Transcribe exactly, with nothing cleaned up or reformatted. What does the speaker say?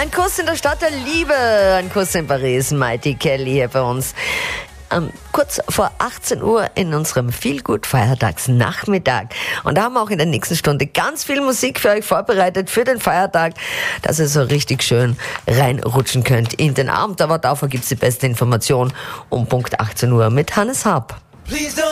Ein Kuss in der Stadt der Liebe, ein Kuss in Paris, Mighty Kelly hier bei uns. Ähm, kurz vor achtzehn Uhr in unserem Feelgood-Feiertagsnachmittag. Und da haben wir auch in der nächsten Stunde ganz viel Musik für euch vorbereitet für den Feiertag, dass ihr so richtig schön reinrutschen könnt in den Abend. Aber davor gibt's die beste Information um Punkt achtzehn Uhr mit Hannes Haab. Please